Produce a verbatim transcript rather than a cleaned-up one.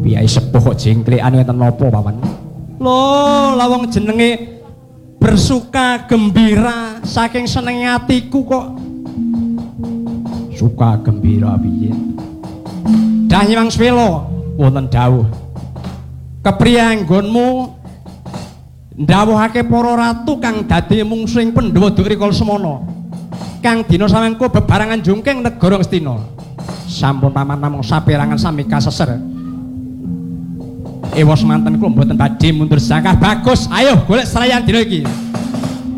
Piyai sepuh kok jengklikan ngeten napa paman? Lho, lawang jenenge bersuka gembira saking seneng atiku kok. Suka gembira piye? Dah Hyang Swela wonten dawuh. Kepriye anggonmu ndawuhake para ratu kang dadi mungsuhing Pandhawa Durikala Semana. Kang dina samengko bebarangan jungking negara Ngastina. Sampun paman namung saperangan sami kaseser. Ewa semanten kula mboten badhe mundur sangkah bagus. Ayo golek serayan dina iki.